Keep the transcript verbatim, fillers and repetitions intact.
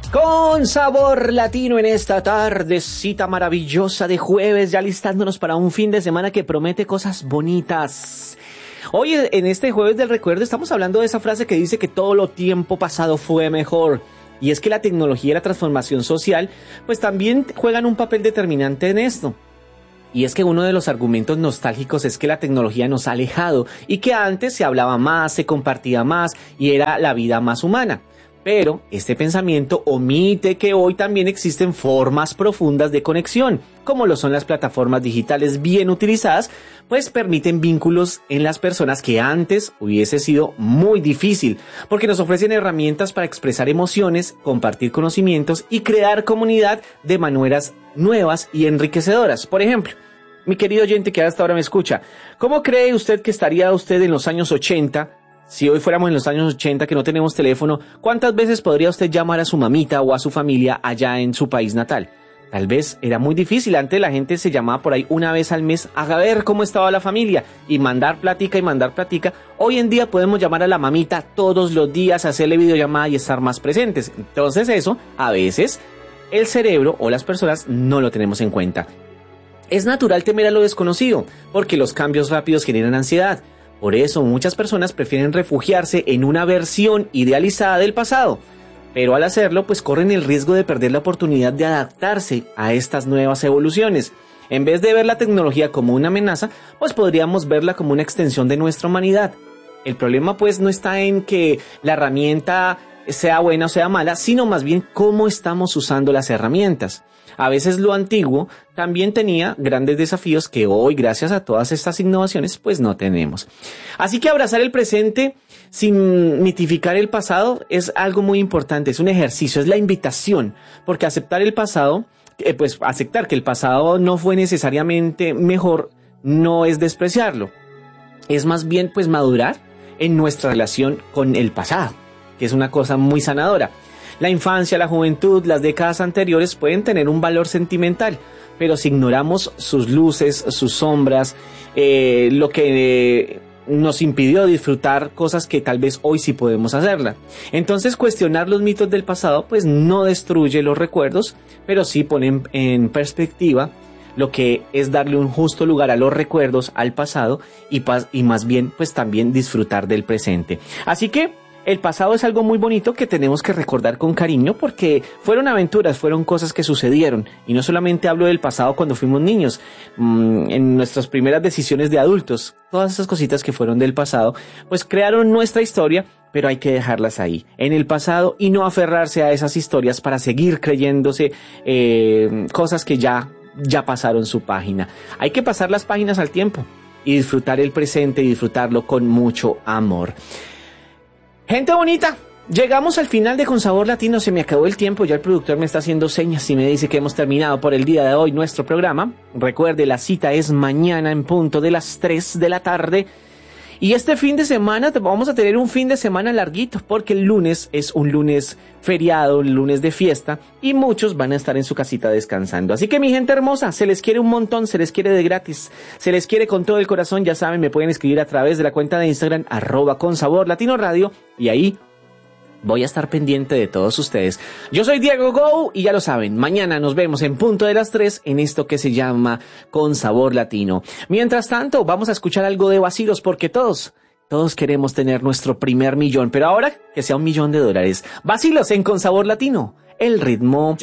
Con sabor latino en esta tardecita maravillosa de jueves, ya listándonos para un fin de semana que promete cosas bonitas. Hoy en este jueves del recuerdo estamos hablando de esa frase que dice que todo lo tiempo pasado fue mejor. Y es que la tecnología y la transformación social pues también juegan un papel determinante en esto. Y es que uno de los argumentos nostálgicos es que la tecnología nos ha alejado y que antes se hablaba más, se compartía más y era la vida más humana. Pero este pensamiento omite que hoy también existen formas profundas de conexión, como lo son las plataformas digitales bien utilizadas, pues permiten vínculos en las personas que antes hubiese sido muy difícil, porque nos ofrecen herramientas para expresar emociones, compartir conocimientos y crear comunidad de maneras nuevas y enriquecedoras. Por ejemplo, mi querido oyente que hasta ahora me escucha, ¿cómo cree usted que estaría usted en los años ochenta? Si hoy fuéramos en los años ochenta que no tenemos teléfono, ¿cuántas veces podría usted llamar a su mamita o a su familia allá en su país natal? Tal vez era muy difícil, antes la gente se llamaba por ahí una vez al mes a ver cómo estaba la familia y mandar plática y mandar plática. Hoy en día podemos llamar a la mamita todos los días, hacerle videollamada y estar más presentes. Entonces eso, a veces, el cerebro o las personas no lo tenemos en cuenta. Es natural temer a lo desconocido, porque los cambios rápidos generan ansiedad. Por eso muchas personas prefieren refugiarse en una versión idealizada del pasado, pero al hacerlo pues corren el riesgo de perder la oportunidad de adaptarse a estas nuevas evoluciones. En vez de ver la tecnología como una amenaza, pues podríamos verla como una extensión de nuestra humanidad. El problema pues no está en que la herramienta sea buena o sea mala, sino más bien cómo estamos usando las herramientas. A veces lo antiguo también tenía grandes desafíos que hoy, gracias a todas estas innovaciones, pues no tenemos. Así que abrazar el presente sin mitificar el pasado es algo muy importante, es un ejercicio, es la invitación, porque aceptar el pasado, eh, pues aceptar que el pasado no fue necesariamente mejor, no es despreciarlo, es más bien pues madurar en nuestra relación con el pasado, que es una cosa muy sanadora. La infancia, la juventud, las décadas anteriores pueden tener un valor sentimental, pero si ignoramos sus luces, sus sombras, eh, lo que eh, nos impidió disfrutar cosas que tal vez hoy sí podemos hacerla. Entonces cuestionar los mitos del pasado pues no destruye los recuerdos, pero sí pone en, en perspectiva lo que es darle un justo lugar a los recuerdos, al pasado y, y más bien pues también disfrutar del presente. Así que el pasado es algo muy bonito que tenemos que recordar con cariño porque fueron aventuras, fueron cosas que sucedieron. Y no solamente hablo del pasado cuando fuimos niños, mmm, en nuestras primeras decisiones de adultos, todas esas cositas que fueron del pasado, pues crearon nuestra historia, pero hay que dejarlas ahí, en el pasado, y no aferrarse a esas historias para seguir creyéndose eh, cosas que ya, ya pasaron su página. Hay que pasar las páginas al tiempo y disfrutar el presente y disfrutarlo con mucho amor. Gente bonita, llegamos al final de Con Sabor Latino, se me acabó el tiempo, ya el productor me está haciendo señas y me dice que hemos terminado por el día de hoy nuestro programa. Recuerde, la cita es mañana en punto de las tres de la tarde. Y este fin de semana vamos a tener un fin de semana larguito, porque el lunes es un lunes feriado, un lunes de fiesta, y muchos van a estar en su casita descansando. Así que mi gente hermosa, se les quiere un montón, se les quiere de gratis, se les quiere con todo el corazón. Ya saben, me pueden escribir a través de la cuenta de Instagram, arroba con sabor latino radio, y ahí voy a estar pendiente de todos ustedes. Yo soy Diego Go y ya lo saben, mañana nos vemos en punto de las tres en esto que se llama Con Sabor Latino. Mientras tanto, vamos a escuchar algo de Vacilos porque todos, todos queremos tener nuestro primer millón, pero ahora que sea un millón de dólares. Vacilos en Con Sabor Latino, el ritmo